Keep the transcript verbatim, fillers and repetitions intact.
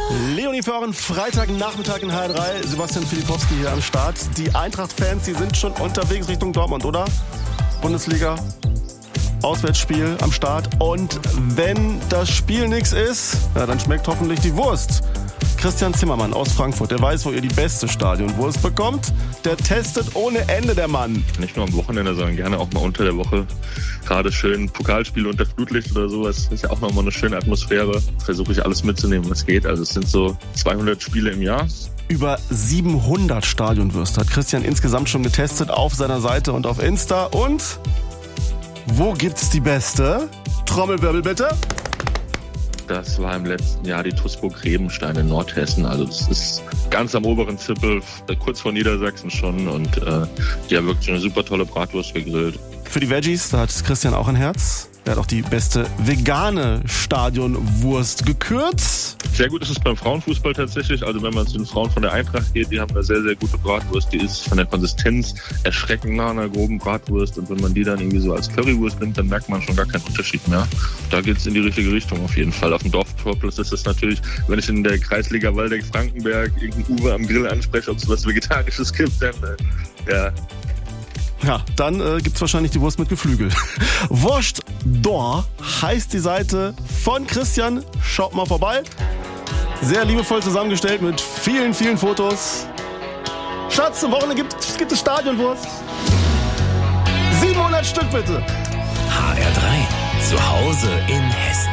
Leonie für euren Freitagnachmittag in H drei. Sebastian Filipowski hier am Start. Die Eintracht-Fans, die sind schon unterwegs Richtung Dortmund, oder? Bundesliga, Auswärtsspiel am Start. Und wenn das Spiel nix ist, ja, dann schmeckt hoffentlich die Wurst. Christian Zimmermann aus Frankfurt, der weiß, wo ihr die beste Stadionwurst bekommt. Der testet ohne Ende, der Mann. Nicht nur am Wochenende, sondern gerne auch mal unter der Woche. Gerade schön Pokalspiele unter Flutlicht oder sowas. Das ist ja auch nochmal eine schöne Atmosphäre. Versuche ich alles mitzunehmen, was geht. Also es sind so zweihundert Spiele im Jahr. Über siebenhundert Stadionwürste hat Christian insgesamt schon getestet auf seiner Seite und auf Insta. Und wo gibt's die beste? Trommelwirbel bitte. Das war im letzten Jahr die T U S Burg-Grebenstein in Nordhessen. Also das ist ganz am oberen Zippel, kurz vor Niedersachsen schon. Und äh, die haben wirklich eine super tolle Bratwurst gegrillt. Für die Veggies, da hat Christian auch ein Herz. Er hat auch die beste vegane Stadionwurst gekürt. Sehr gut ist es beim Frauenfußball tatsächlich. Also wenn man zu den Frauen von der Eintracht geht, die haben eine sehr, sehr gute Bratwurst. Die ist von der Konsistenz erschreckend nah an einer groben Bratwurst. Und wenn man die dann irgendwie so als Currywurst nimmt, dann merkt man schon gar keinen Unterschied mehr. Da geht es in die richtige Richtung auf jeden Fall. Auf dem Dorftorplus ist es natürlich, wenn ich in der Kreisliga Waldeck-Frankenberg irgendeinen Uwe am Grill anspreche, ob es was Vegetarisches gibt, dann äh, ja... Ja, dann äh, gibt's wahrscheinlich die Wurst mit Geflügel. Wurst d'Or heißt die Seite von Christian. Schaut mal vorbei. Sehr liebevoll zusammengestellt mit vielen, vielen Fotos. Schatz, am Wochenende gibt, gibt es Stadionwurst. siebenhundert Stück bitte. H R drei. Zu Hause in Hessen.